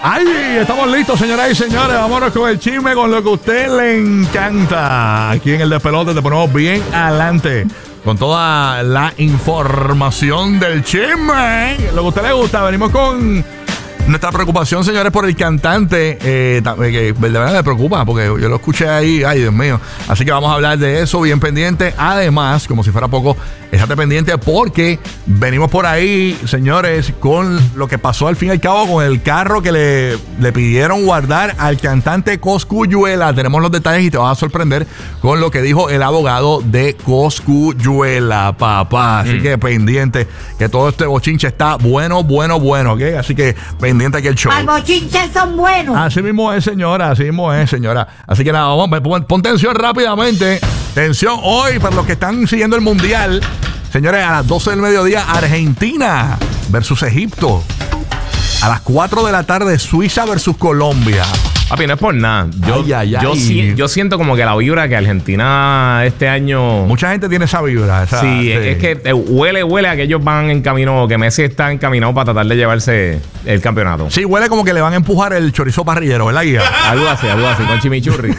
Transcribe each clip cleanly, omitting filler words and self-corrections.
¡Ay! Estamos listos, señoras y señores. Vámonos con el chisme, con lo que a usted le encanta. Aquí en el Despelote te ponemos bien adelante con toda la información del chisme. Lo que a usted le gusta. Venimos con nuestra preocupación, señores, por el cantante, que de verdad me preocupa, porque yo lo escuché ahí, ay Dios mío. Así que vamos a hablar de eso, bien pendiente. Además, como si fuera poco, estate pendiente porque venimos por ahí, señores, con lo que pasó al fin y al cabo con el carro que le pidieron guardar al cantante Cosculluela. Tenemos los detalles y te vas a sorprender con lo que dijo el abogado de Cosculluela, papá. Así que pendiente, que todo este bochinche está bueno, ¿ok? Así que pendiente aquí el show. Al bochinche son buenos. Así mismo es, señora. Así que nada, vamos, pon tensión rápidamente. Tensión hoy para los que están siguiendo el Mundial. Señores, a las 12 del mediodía, Argentina versus Egipto. A las 4 de la tarde, Suiza versus Colombia. Papi, no es por nada. Yo siento como que la vibra que Argentina este año... Mucha gente tiene esa vibra. Sí, es que huele a que ellos van en camino, que Messi está encaminado para tratar de llevarse el campeonato. Sí, huele como que le van a empujar el chorizo parrillero, ¿verdad, guía? Algo así, con chimichurri.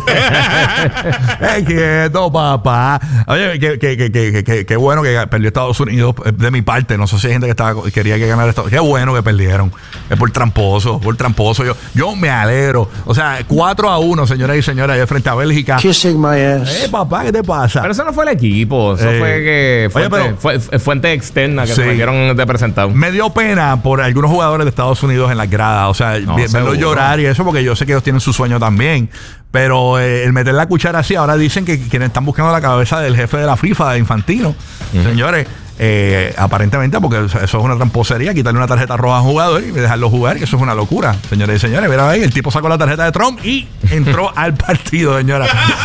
Quieto, papá. Oye, qué bueno que perdió Estados Unidos de mi parte. No sé si hay gente que quería que ganara Estados Unidos. Qué bueno que perdieron. Es por tramposo. Yo me alegro. O sea, 4-1, señoras y señores, allá frente a Bélgica. Kissing my ass. Papá, ¿qué te pasa? Pero eso no fue el equipo. Eso fue fuente externa que se metieron de presentado. Me dio pena por algunos jugadores de Estados Unidos en las gradas. O sea, verlo llorar y eso, porque yo sé que ellos tienen su sueño también. Pero el meter la cuchara así, ahora dicen que quienes están buscando la cabeza del jefe de la FIFA, de Infantino. Señores, aparentemente, porque eso es una tramposería, quitarle una tarjeta roja a un jugador y dejarlo jugar, que eso es una locura, señores y señores. Mira ahí, el tipo sacó la tarjeta de Trump y entró al partido, señora.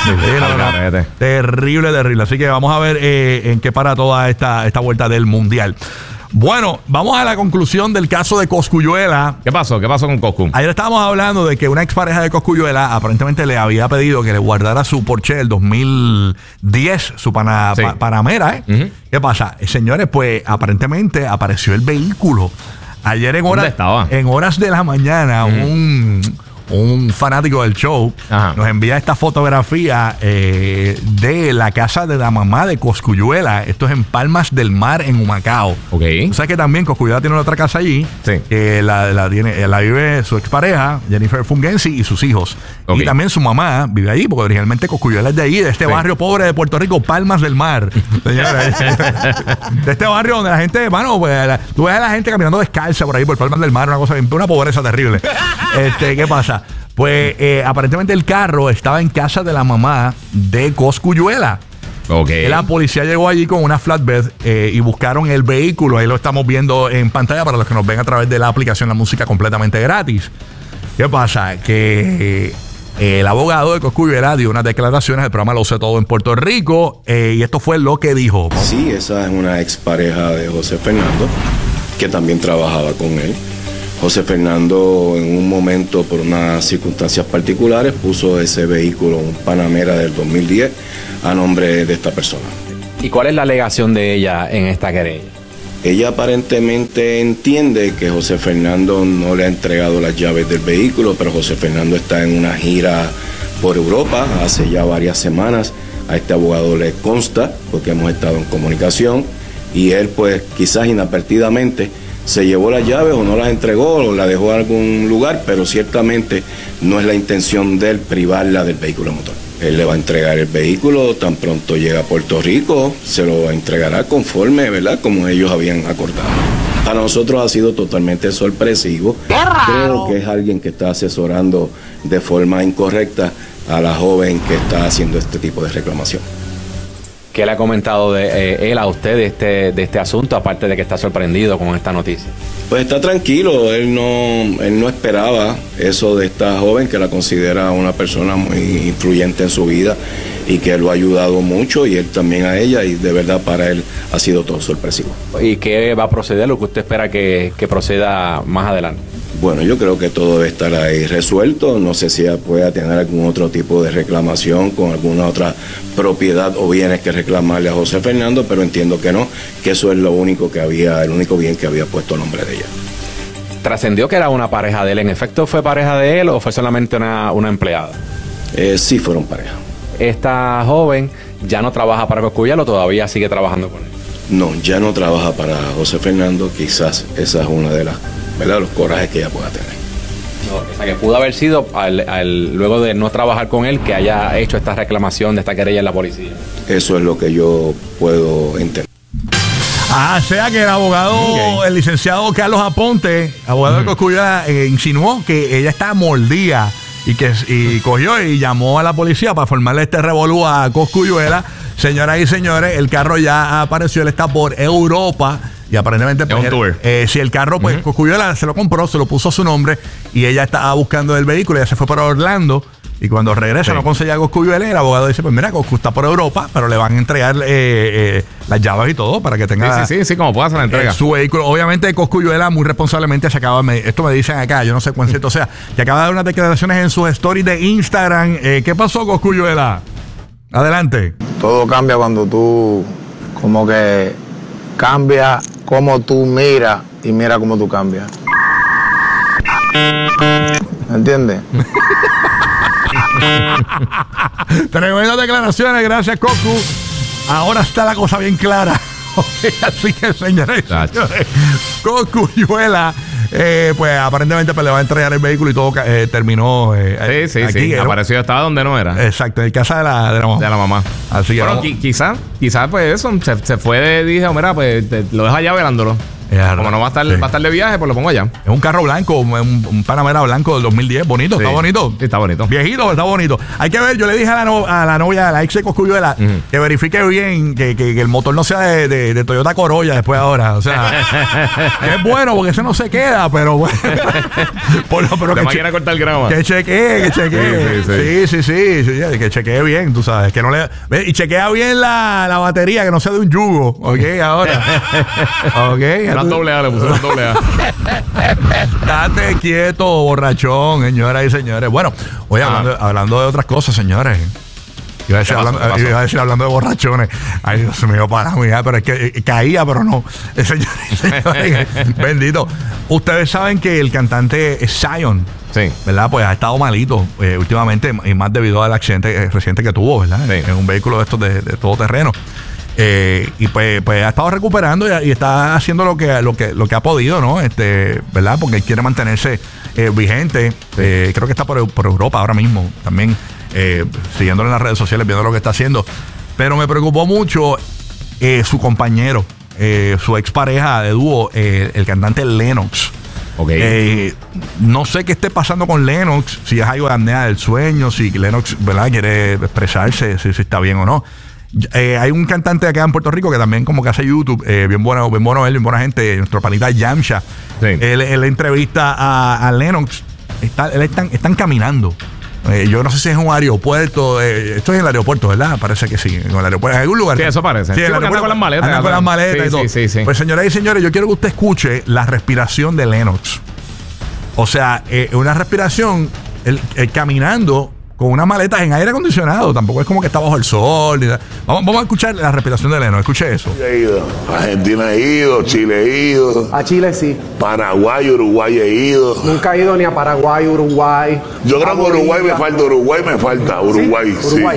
Terrible. Así que vamos a ver en qué para toda esta vuelta del Mundial. Bueno, vamos a la conclusión del caso de Cosculluela. ¿Qué pasó con Coscu? Ayer estábamos hablando de que una expareja de Cosculluela aparentemente le había pedido que le guardara su Porsche del 2010, su Panamera, ¿eh? ¿Qué pasa? Señores, pues aparentemente apareció el vehículo. Ayer en horas de la mañana, un fanático del show nos envía esta fotografía de la casa de la mamá de Cosculluela. Esto es en Palmas del Mar, en Humacao. O sea que también Cosculluela tiene otra casa allí, que la vive su expareja, Jennifer Fungensi, y sus hijos. Y también su mamá vive allí, porque originalmente Cosculluela es de allí, de este barrio pobre de Puerto Rico, Palmas del Mar. Señores, de este barrio donde la gente, pues, tú ves a la gente caminando descalza por ahí, por Palmas del Mar, una pobreza terrible. ¿Qué pasa? Pues aparentemente el carro estaba en casa de la mamá de Cosculluela. La policía llegó allí con una flatbed y buscaron el vehículo. Ahí lo estamos viendo en pantalla para los que nos ven a través de la aplicación La Música completamente gratis. ¿Qué pasa? Que el abogado de Cosculluela dio unas declaraciones. El programa Lo Sé Todo en Puerto Rico. Y esto fue lo que dijo. Sí, esa es una expareja de José Fernando, que también trabajaba con él. José Fernando, en un momento, por unas circunstancias particulares, puso ese vehículo, un Panamera del 2010, a nombre de esta persona. ¿Y cuál es la alegación de ella en esta querella? Ella aparentemente entiende que José Fernando no le ha entregado las llaves del vehículo, pero José Fernando está en una gira por Europa hace ya varias semanas. A este abogado le consta, porque hemos estado en comunicación, y él, pues, quizás inadvertidamente se llevó las llaves o no las entregó o la dejó en algún lugar, pero ciertamente no es la intención de él privarla del vehículo motor. Él le va a entregar el vehículo tan pronto llega a Puerto Rico, se lo entregará conforme, ¿verdad?, como ellos habían acordado. Para nosotros ha sido totalmente sorpresivo. Creo que es alguien que está asesorando de forma incorrecta a la joven que está haciendo este tipo de reclamación. ¿Qué le ha comentado él a usted de este asunto, aparte de que está sorprendido con esta noticia? Pues está tranquilo, él no esperaba eso de esta joven, que la considera una persona muy influyente en su vida y que lo ha ayudado mucho, y él también a ella, y de verdad para él ha sido todo sorpresivo. ¿Y qué va a proceder, lo que usted espera que proceda más adelante? Bueno, yo creo que todo debe estar ahí resuelto. No sé si ella pueda tener algún otro tipo de reclamación con alguna otra propiedad o bienes que reclamarle a José Fernando, pero entiendo que no, que eso es lo único que había, el único bien que había puesto a nombre de ella. trascendió que era una pareja de él. ¿En efecto fue pareja de él o fue solamente una empleada? Sí fueron pareja. ¿Esta joven ya no trabaja para Cosculluela o todavía sigue trabajando con él? No, ya no trabaja para José Fernando. Quizás esa es una de las, ¿verdad?, los corajes que ella pueda tener. No, o sea, que pudo haber sido luego de no trabajar con él que haya hecho esta reclamación de esta querella en la policía. Eso es lo que yo puedo entender. Sea que el abogado, el licenciado Carlos Aponte, abogado de Cosculluela, insinuó que ella estaba mordida y cogió y llamó a la policía para formarle este revolú a Cosculluela. Señoras y señores, el carro ya apareció, él está por Europa y aparentemente si el carro, pues Cosculluela se lo compró, se lo puso a su nombre y ella estaba buscando el vehículo, ella se fue para Orlando. Y cuando regresa no conseguía a Cosculluela, el abogado dice, pues mira, Coscu está por Europa, pero le van a entregar las llaves y todo para que tenga sí, como pueda hacer la entrega. Su vehículo. Obviamente Cosculluela muy responsablemente se acaba, esto me dicen acá, yo no sé cuán cierto sea, que acaba de dar unas declaraciones en sus stories de Instagram. ¿Qué pasó, Cosculluela? Adelante. Todo cambia cuando tú como que cambia como tú miras y mira cómo tú cambias. ¿Me entiendes? Tremendas declaraciones, gracias, Coscu. Ahora está la cosa bien clara. Así que, señores, Cosculluela, pues aparentemente pues, le va a entregar el vehículo y todo terminó. Sí. Apareció, estaba donde no era. Exacto, en casa de la mamá. Así que bueno, quizás pues eso, se fue dije, mira, pues lo deja allá velándolo. Como no va a estar de viaje, pues lo pongo allá. Es un carro blanco, un Panamera blanco del 2010. Bonito, sí. Está bonito. Sí, está bonito. Viejito, está bonito. Hay que ver, yo le dije a la novia, a la ex de Cosculluela, que verifique bien que el motor no sea de Toyota Corolla después ahora. O sea, que es bueno porque ese no se queda, pero bueno. pero que máquina cortar grama. Que chequee. Sí, que chequee bien, tú sabes. Que no le. Y chequea bien la batería, que no sea de un yugo. Ok, ahora. Ok. Doble A, le puso una doble A. Date quieto, borrachón, señoras y señores. Bueno, hoy hablando de otras cosas, señores. Iba a decir hablando de borrachones. Ay, Dios mío, para mí, pero es que caía, pero no. Señores, bendito. Ustedes saben que el cantante Zion, sí, ¿verdad? Pues ha estado malito últimamente, y más debido al accidente reciente que tuvo, ¿verdad? Sí. En un vehículo de estos de todoterreno. Y pues ha estado recuperando y está haciendo lo que ha podido, ¿no? ¿Verdad? Porque él quiere mantenerse vigente. Creo que está por Europa ahora mismo también, siguiéndolo en las redes sociales, viendo lo que está haciendo. Pero me preocupó mucho su compañero, su expareja de dúo, el cantante Lennox. Okay. No sé qué esté pasando con Lennox, si es algo de apnea del sueño, si Lennox, ¿verdad?, quiere expresarse, si está bien o no. Hay un cantante acá en Puerto Rico que también como que hace YouTube, bien bueno él, bien buena gente, nuestro panita Yamcha. Sí. Él entrevista a Lennox. Están caminando. Yo no sé si es un aeropuerto. Esto es en el aeropuerto, ¿verdad? Parece que sí. En el aeropuerto, en algún lugar. Sí, eso parece. Sí, el aeropuerto, con las maletas. Con las maletas y todo. Sí. Pues, señoras y señores, yo quiero que usted escuche la respiración de Lennox. O sea, una respiración, él caminando con unas maletas en aire acondicionado. Tampoco es como que está bajo el sol. Vamos a escuchar la respiración de Lennox. Escuche eso. He ido. Argentina he ido, Chile he ido. A Chile sí. Paraguay, Uruguay he ido. Nunca he ido ni a Paraguay, Uruguay. Yo creo que Uruguay me falta. Uruguay, ¿Sí? Uruguay.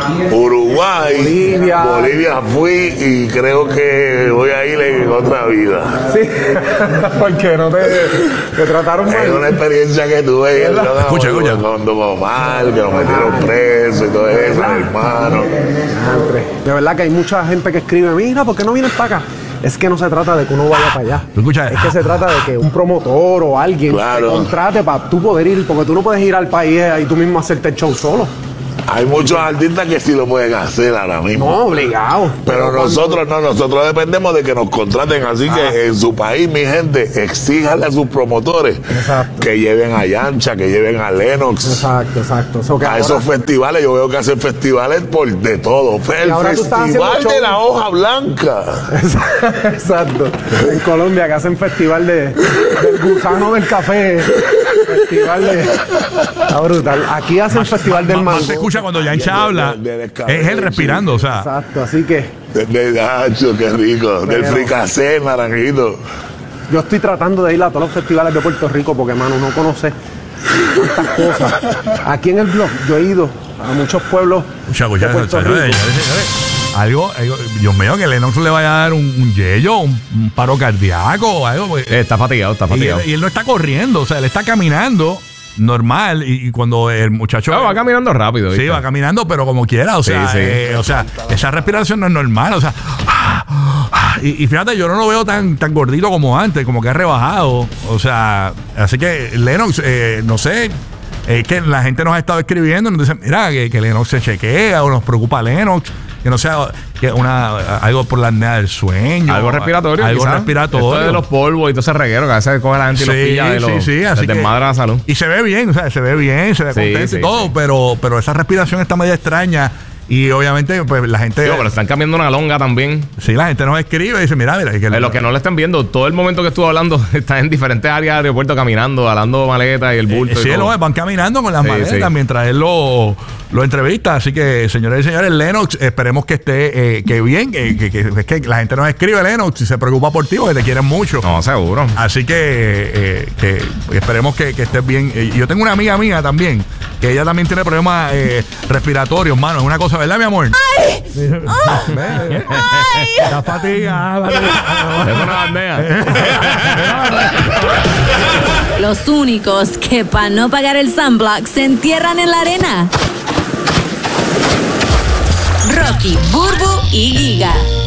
Bolivia fui y creo que voy a ir en otra vida. Sí. Porque no te trataron mal. Es una experiencia que tuve. Escucha. Cuando mal, que nos metieron preso y todo eso, hermano. De verdad que hay mucha gente que escribe, mira, ¿por qué no vienes para acá? Es que no se trata de que uno vaya para allá. Es que se trata de que un promotor o alguien te contrate para tú poder ir, porque tú no puedes ir al país y tú mismo hacerte el show solo. Hay muchos artistas que sí lo pueden hacer ahora mismo. No, obligado. Pero nosotros no, nosotros dependemos de que nos contraten. Así que en su país, mi gente, exíjanle a sus promotores que lleven a Yamcha, que lleven a Lennox. Exacto. A esos festivales, yo veo que hacen festivales por de todo. El festival de la hoja blanca. Exacto. En Colombia, que hacen festival del gusano del café. Festival de... Está brutal. Aquí hacen festival del mango. Se escucha cuando Yamcha habla, es él respirando, o sea. Exacto, así que... De Nacho, qué rico. Del fricasé, naranjito. yo estoy tratando de ir a todos los festivales de Puerto Rico porque, mano, uno conoce estas cosas. Aquí en el blog yo he ido a muchos pueblos de Puerto Rico. Algo, Dios mío, que Lennox le vaya a dar un yello, un paro cardíaco o algo. Pues. Está fatigado. Y él no está corriendo, o sea, él está caminando normal y cuando el muchacho va caminando rápido, ¿viste? Sí, va caminando, pero como quiera, o sea, o sea, esa respiración no es normal, o sea, y fíjate, yo no lo veo tan gordito como antes, como que ha rebajado, o sea, así que Lennox, no sé, es que la gente nos ha estado escribiendo, nos dicen, mira, que Lennox se chequea, o nos preocupa Lennox, que no sea que algo por la apnea del sueño. Algo respiratorio. Algo respiratorio. Esto de los polvos y todo ese reguero que a veces coge la gente y los pilla de los así que desmadra la salud. Y se ve bien, o sea, se ve contento y todo, pero esa respiración está medio extraña. Y obviamente, pues la gente. Pero están cambiando una longa también. Sí, la gente nos escribe y dice: mira. Los que no le están viendo, todo el momento que estuvo hablando, está en diferentes áreas del aeropuerto caminando, jalando maletas y el bulto. Sí, van caminando con las maletas mientras él lo entrevista. Así que, señores y señores, Lennox, esperemos que esté que bien. Que la gente nos escribe, Lennox, y se preocupa por ti porque te quieren mucho. No, seguro. Así que esperemos que estés bien. Yo tengo una amiga mía también, que ella también tiene problemas respiratorios, mano. Es una cosa, ¿verdad, mi amor? ¡Ay! ¡Ay! Está fatigada. Es una bandera. Los únicos que para no pagar el sunblock se entierran en la arena. Rocky, Burbu y Giga.